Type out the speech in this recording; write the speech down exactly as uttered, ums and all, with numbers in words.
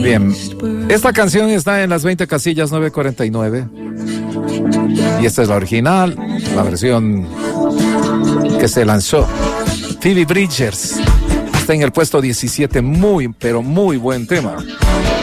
Bien, esta canción está en las veinte casillas nueve cuarenta y nueve. Y esta es la original, la versión que se lanzó. Phoebe Bridgers está en el puesto diecisiete, muy, pero muy buen tema.